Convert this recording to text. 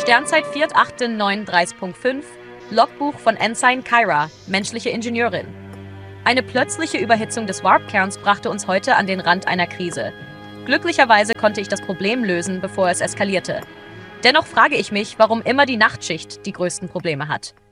Sternzeit 4.8.39.5, Logbuch von Ensign Kyra, menschliche Ingenieurin. Eine plötzliche Überhitzung des Warp-Kerns brachte uns heute an den Rand einer Krise. Glücklicherweise konnte ich das Problem lösen, bevor es eskalierte. Dennoch frage ich mich, warum immer die Nachtschicht die größten Probleme hat.